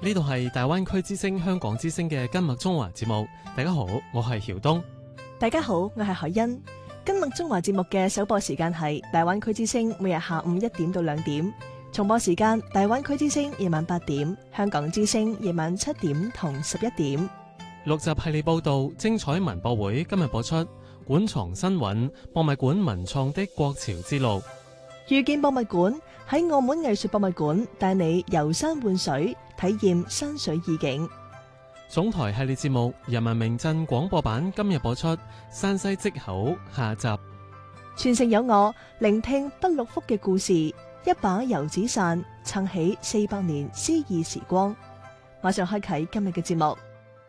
呢度係大灣區之聲香港之聲嘅今麥中華節目。大家好，我係曉東。 大家好，我係海欣。今麥中華節目嘅首播時間係大灣區之聲每日下午1點到2點，重播時間大灣區之聲夜晚8點，香港之聲夜晚7點同11點。 6集系列報道精彩文博會今日播出，館藏新韻，博物館文創的國潮之路。 遇見博物館喺澳門藝術博物館帶你遊山玩水，體驗山水意境。 總台系列節目人民名鎮廣播版今日播出，山西稷口下集。 傳承有我，聆聽不六福嘅故事，一把油紙傘撐起400年詩意時光。馬上開啟今日嘅節目。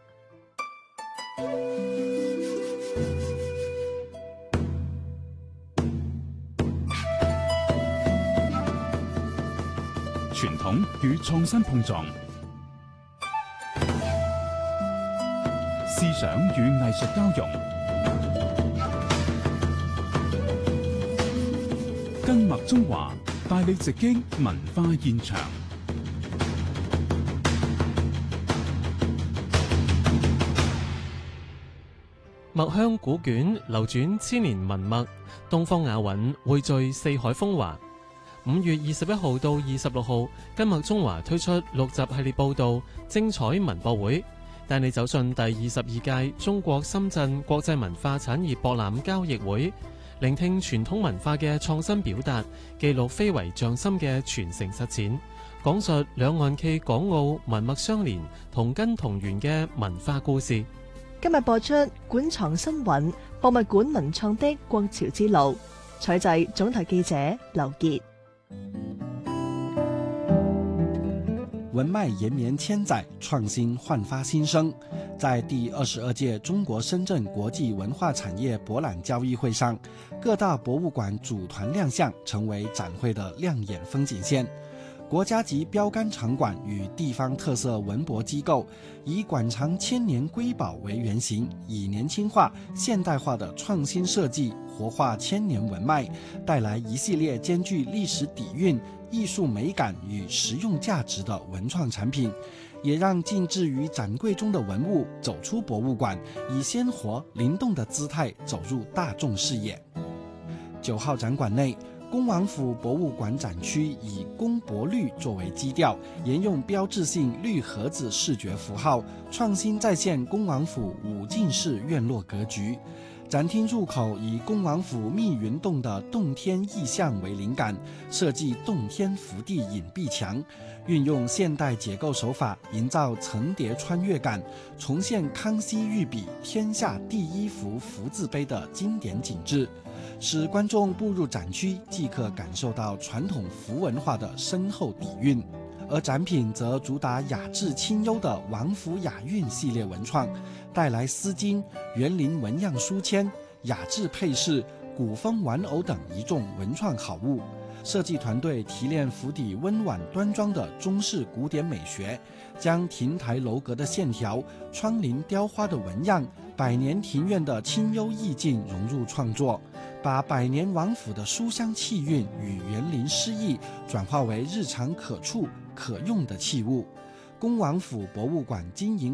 傳統與創新碰撞，思想與藝術交融，跟麥中華帶你直擊文化現場。 墨香古卷流轉千年文墨，東方雅韻匯聚四海風華。5月21號到26號，今麥中華推出6集系列報道精彩文博會，帶你走進第22屆中國深圳國際文化產業博覽交易會，聆聽傳統文化嘅創新表達，記錄非遺匠心嘅傳承實踐，講述兩岸暨港澳文墨相連、同根同源嘅文化故事。 今日播出館藏新韻，博物館文創的國潮之路。採製總台記者劉傑。 文脈延綿千載，創新煥發新生。在第22屆中國深圳國際文化產業博覽交易會上，各大博物館組團亮相，成為展會的亮眼風景線。國家級標杆場館與地方特色文博機構，以館藏千年瑰寶為原型，以年輕化、現代化的創新設計，活化千年文脈，帶來一系列兼具歷史底蘊、藝術美感與實用價值的文創產品，也讓靜置於展櫃中的文物走出博物館，以鮮活靈動的姿態走入大眾視野。9號展館內，恭王府博物館展區以公博綠作為基調，沿用標誌性綠盒子視覺符號，創新再現恭王府五進式院落格局。展廳入口以恭王府密雲洞的洞天意象為靈感，設計洞天福地隱蔽牆，運用現代結構手法營造層疊穿越感，重現康熙御筆天下第一幅福字碑的經典景致，使觀眾步入展區即可感受到傳統福文化的深厚底蘊。而展品則主打雅致清幽的王府雅韻系列文創，帶來絲巾、園林紋樣書籤、雅致配飾、古風玩偶等一眾文創好物。設計團隊提煉府邸溫婉端莊的中式古典美學，將亭台樓閣的線條、窗棂雕花的紋樣、百年庭院的清幽意境融入創作，把百年王府的書香氣韻與園林詩意轉化為日常可觸可用的器物。恭王府博物館經營